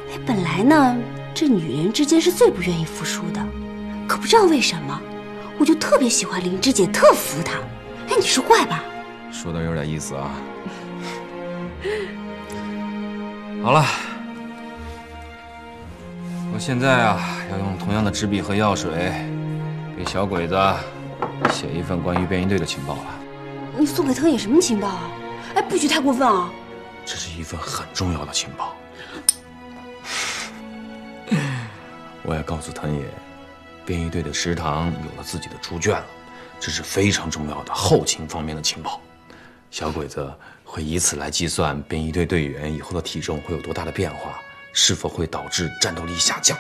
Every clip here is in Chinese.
哎，本来呢，这女人之间是最不愿意服输的，可不知道为什么，我就特别喜欢灵芝姐，特服她。哎，你说怪吧？ 说的有点意思啊。好了，我现在啊，要用同样的纸笔和药水，给小鬼子写一份关于便衣队的情报了。 你送给藤野什么情报啊？哎，不许太过分啊！ 这是一份很重要的情报。我要告诉藤野，便衣队的食堂有了自己的猪圈了，这是非常重要的后勤方面的情报。小鬼子会以此来计算便衣队队员以后的体重会有多大的变化，是否会导致战斗力下降。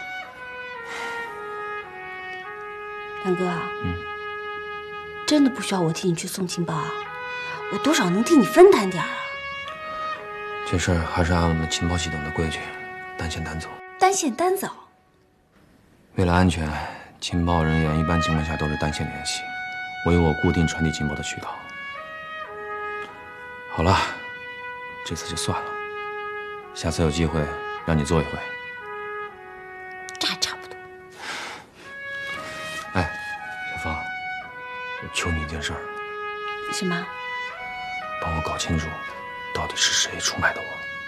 梁哥，真的不需要我替你去送情报啊，我多少能替你分担点啊。 这事儿还是按我们情报系统的规矩，单线单走。 单线单走。 为了安全，情报人员一般情况下都是单线联系，我有我固定传递情报的渠道。好了，这次就算了，下次有机会让你做一回。 这还差不多。 哎，小芳，我求你一件事儿。 什么？ 帮我搞清楚，到底是谁出卖的我。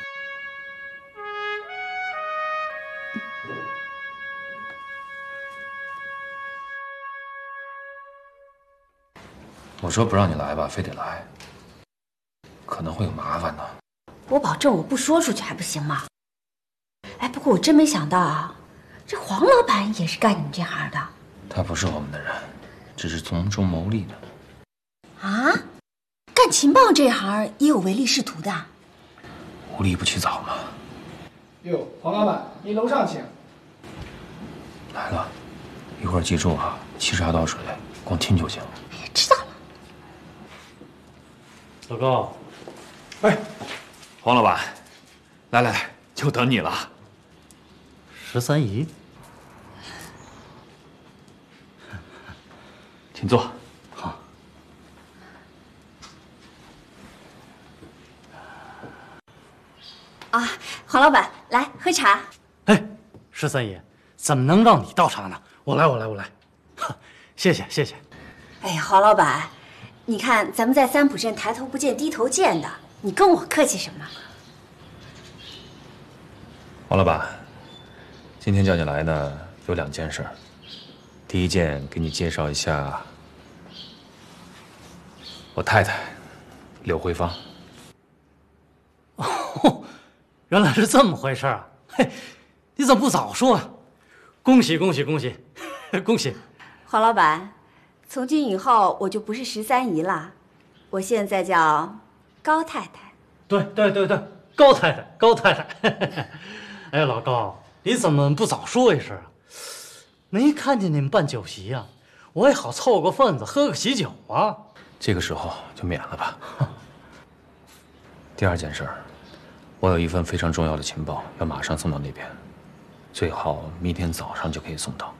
我说不让你来吧，非得来，可能会有麻烦的。 我保证我不说出去还不行吗？哎，不过我真没想到啊，这黄老板也是干你们这行的。 他不是我们的人，只是从中牟利的。 啊？干情报这行也有唯利是图的？ 无利不起早嘛。 哟，黄老板，您楼上请。 来了，一会儿记住啊，7茶倒水，光听就行。 哎呀，知道了。 老高， 哎，黄老板，来，就等你了。 13姨， 请坐。 好。 啊，黄老板，来喝茶。 哎，13姨，怎么能让你倒茶呢？我来。谢谢。 哎呀，黄老板，你看咱们在三浦镇抬头不见低头见的，你跟我客气什么？ 黄老板，今天叫你来呢，有2件事。第一件，给你介绍一下我太太柳慧芳。 哦，原来是这么回事啊！嘿，你怎么不早说啊？恭喜！ 黄老板，从今以后我就不是13姨了，我现在叫高太太。 对，高太太。哎，老高，你怎么不早说一声啊？没看见你们办酒席呀，我也好凑个份子，喝个喜酒啊。 这个时候就免了吧。第2件事，我有一份非常重要的情报，要马上送到那边，最好明天早上就可以送到。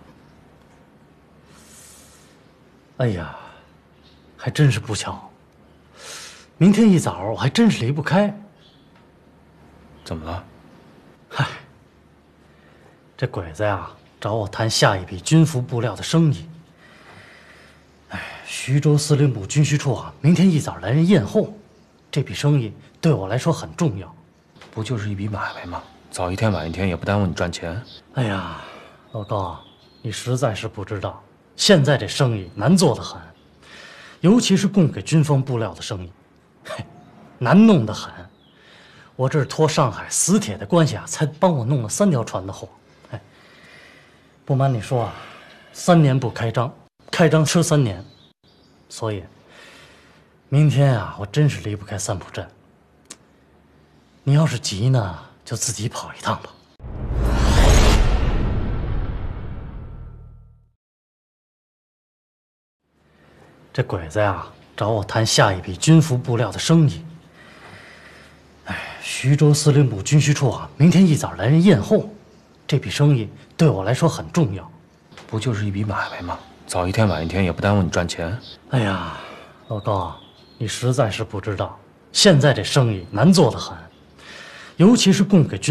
哎呀，还真是不巧，明天一早我还真是离不开。 怎么了？ 嗨，这鬼子呀找我谈下一笔军服布料的生意。哎，徐州司令部军需处啊，明天一早来人验货，这笔生意对我来说很重要。 不就是一笔买卖吗？早一天晚一天也不耽误你赚钱。 哎呀，老高，你实在是不知道，现在这生意难做得很，尤其是供给军方布料的生意，嘿，难弄得很。我这是托上海死铁的关系啊，才帮我弄了3条船的货。哎，不瞒你说啊，3年不开张，开张吃3年，所以明天啊，我真是离不开三浦镇。你要是急呢，就自己跑一趟吧。这鬼子呀找我谈下一笔军服布料的生意。哎，徐州司令部军需处啊，明天一早来人验货，这笔生意对我来说很重要。 不就是一笔买卖吗？早一天晚一天也不耽误你赚钱。 哎呀，老高，你实在是不知道，现在这生意难做得很，尤其是供给军